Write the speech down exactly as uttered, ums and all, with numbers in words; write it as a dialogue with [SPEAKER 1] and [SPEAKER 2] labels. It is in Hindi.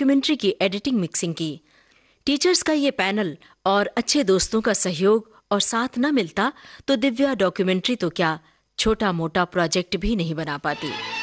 [SPEAKER 1] डॉक्यूमेंट्री की एडिटिंग मिक्सिंग की। टीचर्स का ये पैनल और अच्छे दोस्तों का सहयोग और साथ न मिलता तो दिव्या डॉक्यूमेंट्री तो क्या, छोटा मोटा प्रोजेक्ट भी नहीं बना पाती।